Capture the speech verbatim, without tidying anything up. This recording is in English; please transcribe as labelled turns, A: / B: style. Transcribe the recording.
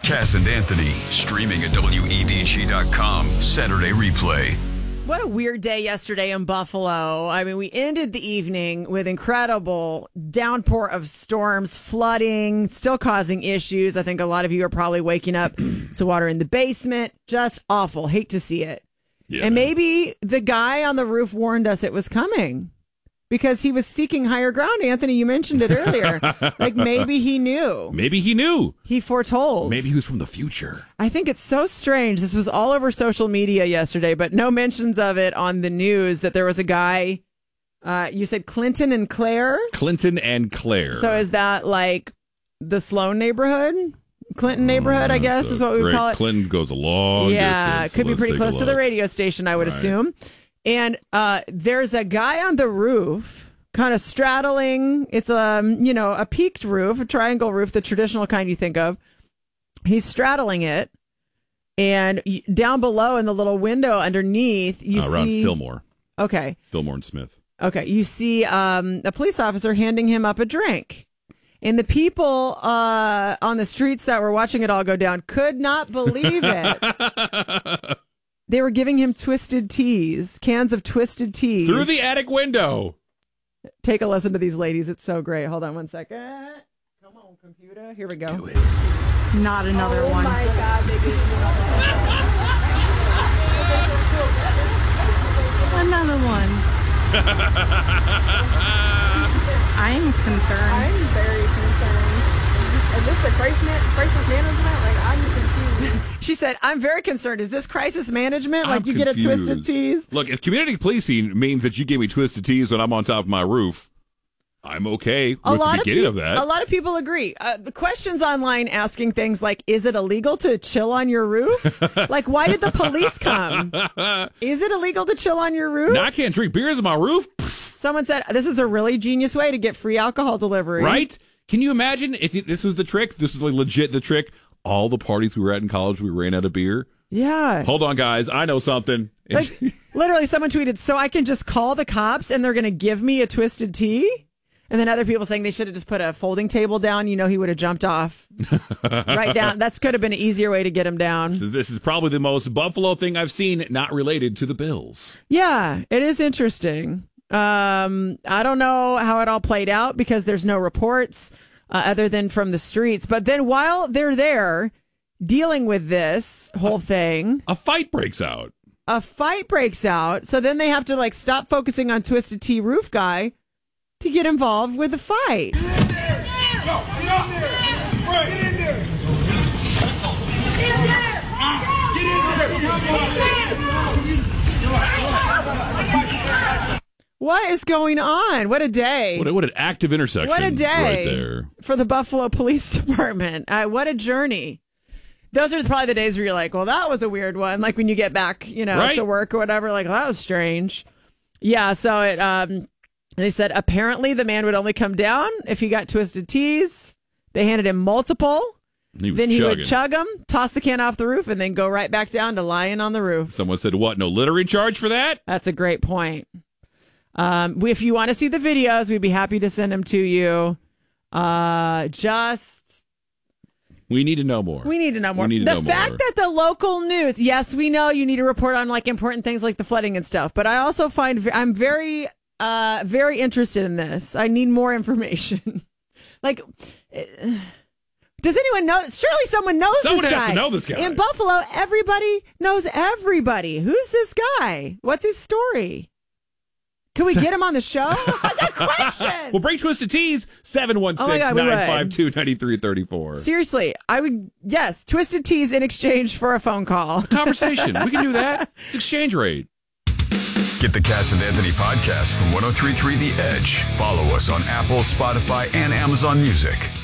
A: Cass and Anthony, streaming at W E D G dot com. Saturday replay.
B: What a weird day yesterday in Buffalo. I mean, we ended the evening with incredible downpour of storms, flooding, still causing issues. I think a lot of you are probably waking up to water in the basement. Just awful. Hate to see it. Yeah, and maybe the guy on the roof warned us it was coming because he was seeking higher ground. Anthony, you mentioned it earlier. Like maybe he knew.
C: Maybe he knew.
B: He foretold.
C: Maybe he was from the future.
B: I think it's so strange. This was all over social media yesterday, but no mentions of it on the news that there was a guy. Uh, you said Clinton and Claire?
C: Clinton and Claire.
B: So is that like the Sloan neighborhood? Clinton neighborhood, I guess,
C: so
B: is what we would
C: great.
B: call it.
C: Clinton goes a long
B: yeah,
C: distance.
B: it could be
C: Let's
B: pretty
C: take a
B: close to the
C: look.
B: radio station, I would
C: Right.
B: assume. And uh, there's a guy on the roof, kind of straddling. It's a you know a peaked roof, a triangle roof, the traditional kind you think of. He's straddling it, and y- down below in the little window underneath, you
C: Uh, around
B: see
C: Fillmore.
B: Okay,
C: Fillmore and Smith.
B: okay, you see um, a police officer handing him up a drink. And the people uh, on the streets that were watching it all go down could not believe it. They were giving him twisted teas, cans of twisted teas.
C: Through the attic window.
B: Take a listen to these ladies. It's so great. Hold on one second. Come on, computer. Here we go.
C: Do it.
D: Not another
B: oh
D: one.
B: Oh, my God. Baby.
D: Another one. I'm concerned.
E: I'm very concerned. Is this a crisis, man- crisis management? Like, I'm confused.
B: She said, I'm very concerned. Is this crisis management? Like
C: I'm
B: you get a
C: confused.
B: twisted teas?
C: Look, if community policing means that you gave me twisted teas when I'm on top of my roof, I'm okay with
B: A lot
C: the
B: of
C: beginning
B: peop-
C: of that.
B: A lot of people agree. Uh, the questions online asking things like, is it illegal to chill on your roof? Like, why did the police come? Is it illegal to chill on your roof?
C: Now I can't drink beers on my roof,
B: Someone said, this is a really genius way to get free alcohol delivery.
C: right? Can you imagine if it- this was the trick? If this is like legit the trick. All the parties we were at in college, we ran out of beer.
B: Yeah.
C: Hold on, guys. I know something.
B: Like, literally, someone tweeted, so I can just call the cops and they're going to give me a twisted tea? And then other people saying they should have just put a folding table down. You know, he would have jumped off right down. That's could have been an easier way to get him down.
C: So this is probably the most Buffalo thing I've seen not related to the Bills.
B: Yeah, it is interesting. Um, I don't know how it all played out because there's no reports uh, other than from the streets. But then while they're there dealing with this whole thing,
C: A fight breaks out.
B: a fight breaks out. So then they have to like stop focusing on Twisted Tea Roof Guy to get involved with the fight. What is going on? What a day.
C: What, a, what an active intersection.
B: What a day
C: right there.
B: for the Buffalo Police Department. Uh, what a journey. Those are probably the days where you're like, well, that was a weird one. Like when you get back, you know,
C: Right.
B: to work or whatever, like, well, that was strange. Yeah, so it um they said apparently the man would only come down if he got twisted teas. They handed him multiple.
C: He was
B: Then he
C: chugging.
B: would chug them, toss the can off the roof, and then go right back down to lying on the roof.
C: Someone said, what, no littering charge for that?
B: That's a great point. Um, if you want to see the videos, we'd be happy to send them to you. Uh, just
C: We need to know more.
B: we need to know more.
C: We need to
B: the
C: know
B: fact
C: more.
B: that the local news, yes, we know you need to report on like important things like the flooding and stuff, but I also find ve- I'm very, uh, very interested in this. I need more information. Like, uh, does anyone know? Surely someone knows
C: Someone
B: this
C: has
B: guy.
C: to know this guy.
B: In Buffalo, everybody knows everybody. Who's this guy? What's his story? Can we get him on the show? I got a question.
C: Well, bring Twisted Teas, seven one
B: Oh my
C: six,
B: God, we
C: nine five two, nine three three four.
B: Seriously, I would, yes, Twisted Teas in exchange for a phone call.
C: Conversation. We can do that. It's exchange rate.
A: Get the Cass and Anthony podcast from one oh three point three The Edge. Follow us on Apple, Spotify, and Amazon Music.